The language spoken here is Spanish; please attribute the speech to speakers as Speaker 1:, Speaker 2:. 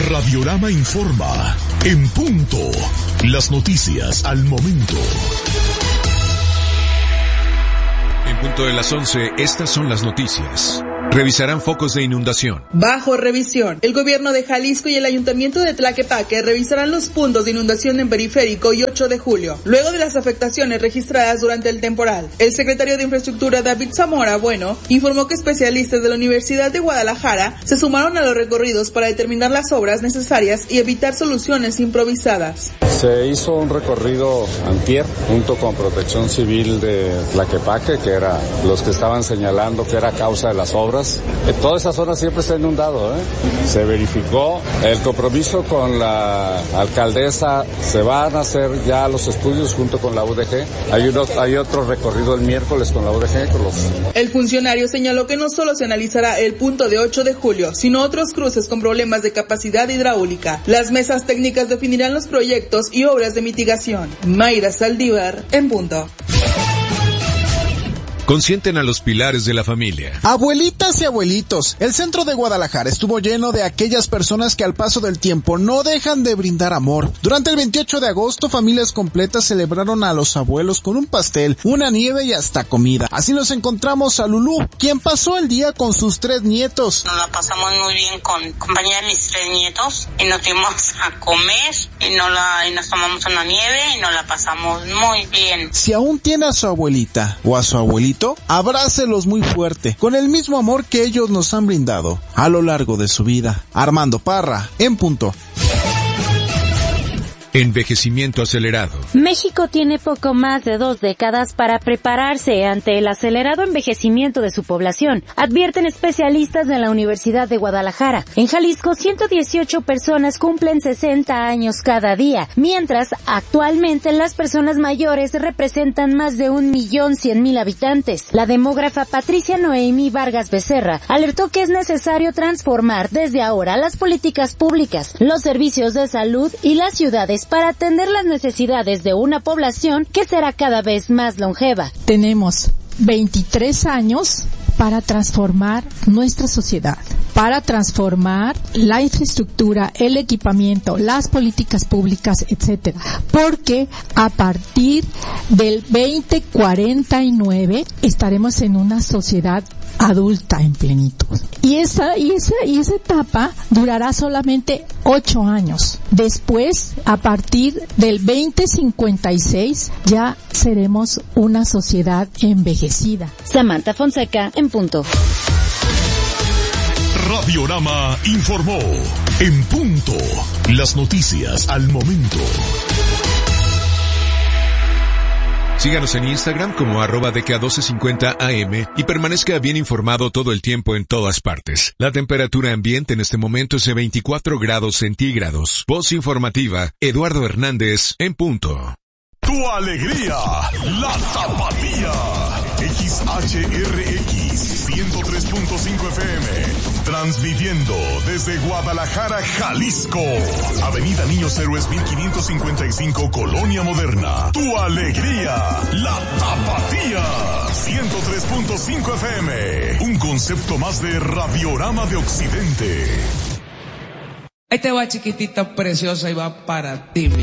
Speaker 1: Radiorama informa. En punto. Las noticias al momento.
Speaker 2: En punto de las 11, estas son las noticias. Revisarán focos de inundación.
Speaker 3: Bajo revisión. El gobierno de Jalisco y el ayuntamiento de Tlaquepaque revisarán los puntos de inundación en Periférico y 8 de julio, luego de las afectaciones registradas durante el temporal. El secretario de Infraestructura, David Zamora Bueno, informó que especialistas de la Universidad de Guadalajara se sumaron a los recorridos para determinar las obras necesarias y evitar soluciones improvisadas.
Speaker 4: Se hizo un recorrido antier junto con Protección Civil de Tlaquepaque, que era los que estaban señalando que era causa de las obras. Toda esa zona siempre está inundado, Se verificó el compromiso con la alcaldesa, se van a hacer ya los estudios junto con la UDG. Hay otro recorrido el miércoles con la UDG.
Speaker 3: El funcionario señaló que no solo se analizará el punto de 8 de julio, sino otros cruces con problemas de capacidad hidráulica. Las mesas técnicas definirán los proyectos y obras de mitigación. Mayra Saldívar, en punto.
Speaker 2: Consienten a los pilares de la familia.
Speaker 5: Abuelitas y abuelitos, el centro de Guadalajara estuvo lleno de aquellas personas que al paso del tiempo no dejan de brindar amor. Durante el 28 de agosto, familias completas celebraron a los abuelos con un pastel, una nieve y hasta comida. Así nos encontramos a Lulú, quien pasó el día con sus 3 nietos.
Speaker 6: Nos la pasamos muy bien con compañía de mis 3 nietos y nos fuimos a comer y nos tomamos una nieve y nos la pasamos muy bien.
Speaker 5: Si aún tiene a su abuelita o a su abuelito, abrácelos muy fuerte, con el mismo amor que ellos nos han brindado a lo largo de su vida. Armando Parra, en punto.
Speaker 2: Envejecimiento acelerado.
Speaker 7: México tiene poco más de 2 décadas para prepararse ante el acelerado envejecimiento de su población, advierten especialistas de la Universidad de Guadalajara. En Jalisco, 118 personas cumplen 60 años cada día, mientras actualmente las personas mayores representan más de 1.100.000 habitantes. La demógrafa Patricia Noemí Vargas Becerra alertó que es necesario transformar desde ahora las políticas públicas, los servicios de salud y las ciudades para atender las necesidades de una población que será cada vez más longeva.
Speaker 8: Tenemos 23 años para transformar nuestra sociedad, para transformar la infraestructura, el equipamiento, las políticas públicas, etcétera. Porque a partir del 2049 estaremos en una sociedad adulta en plenitud. Y esa etapa durará solamente 8 años. Después, a partir del 2056, ya seremos una sociedad envejecida.
Speaker 7: Samantha Fonseca, en punto.
Speaker 1: Radiorama informó. En punto. Las noticias al momento.
Speaker 2: Síganos en Instagram como @DK1250AM y permanezca bien informado todo el tiempo en todas partes. La temperatura ambiente en este momento es de 24 grados centígrados. Voz informativa, Eduardo Hernández, en punto.
Speaker 1: Tu alegría, la Tapatía. XHRX 103.5 FM. Transmitiendo desde Guadalajara, Jalisco. Avenida Niños Héroes 1555, Colonia Moderna. Tu alegría, la Tapatía. 103.5 FM. Un concepto más de Radiorama de Occidente.
Speaker 9: Ahí te va, chiquitita preciosa, y va para ti.